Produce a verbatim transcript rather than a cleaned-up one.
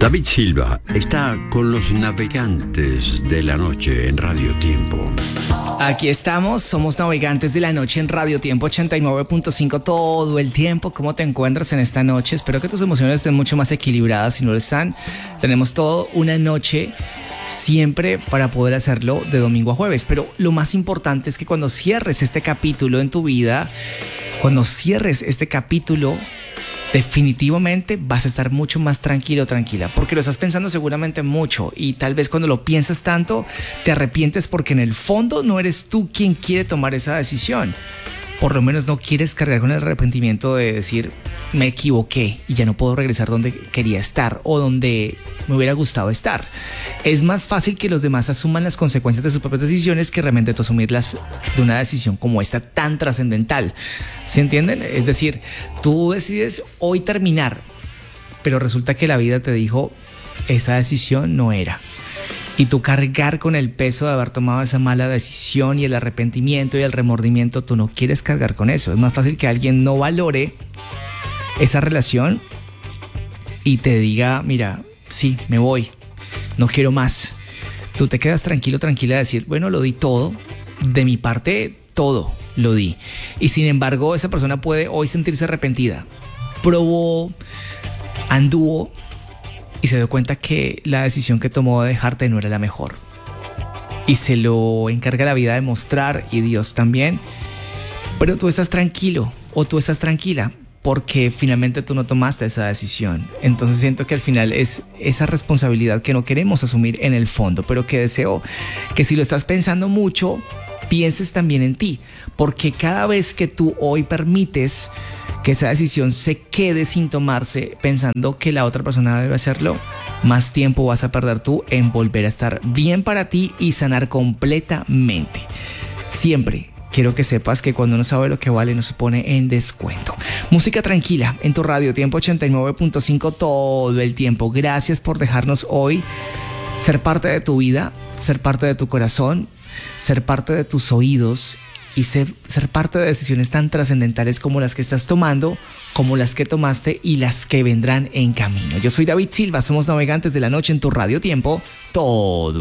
David Silva está con los navegantes de la noche en Radio Tiempo. Aquí estamos, somos navegantes de la noche en Radio Tiempo ochenta y nueve punto cinco todo el tiempo. ¿Cómo te encuentras en esta noche? Espero que tus emociones estén mucho más equilibradas. Si no lo están, tenemos toda una noche siempre para poder hacerlo de domingo a jueves. Pero lo más importante es que cuando cierres este capítulo en tu vida, cuando cierres este capítulo, definitivamente vas a estar mucho más tranquilo, tranquila, porque lo estás pensando seguramente mucho y tal vez cuando lo piensas tanto te arrepientes porque en el fondo no eres tú quien quiere tomar esa decisión. Por lo menos no quieres cargar con el arrepentimiento de decir me equivoqué y ya no puedo regresar donde quería estar o donde me hubiera gustado estar. Es más fácil que los demás asuman las consecuencias de sus propias decisiones que realmente tú asumirlas de una decisión como esta tan trascendental. ¿Se entienden? Es decir, tú decides hoy terminar, pero resulta que la vida te dijo esa decisión no era. Y tú cargar con el peso de haber tomado esa mala decisión y el arrepentimiento y el remordimiento, tú no quieres cargar con eso. Es más fácil que alguien no valore esa relación y te diga, mira, sí, me voy, no quiero más. Tú te quedas tranquilo, tranquila de decir, bueno, lo di todo, de mi parte todo lo di. Y sin embargo, esa persona puede hoy sentirse arrepentida. Probó, anduvo y se dio cuenta que la decisión que tomó de dejarte no era la mejor. Y se lo encarga la vida de mostrar y Dios también. Pero tú estás tranquilo o tú estás tranquila porque finalmente tú no tomaste esa decisión. Entonces siento que al final es esa responsabilidad que no queremos asumir en el fondo, pero que deseo que si lo estás pensando mucho, pienses también en ti. Porque cada vez que tú hoy permites que esa decisión se quede sin tomarse pensando que la otra persona debe hacerlo, más tiempo vas a perder tú en volver a estar bien para ti y sanar completamente. Siempre quiero que sepas que cuando uno sabe lo que vale no se pone en descuento. Música tranquila en tu Radio Tiempo ochenta y nueve punto cinco todo el tiempo. Gracias por dejarnos hoy ser parte de tu vida, ser parte de tu corazón, ser parte de tus oídos y ser, ser parte de decisiones tan trascendentales como las que estás tomando, como las que tomaste y las que vendrán en camino. Yo soy David Silva, somos navegantes de la noche en tu Radio Tiempo, todo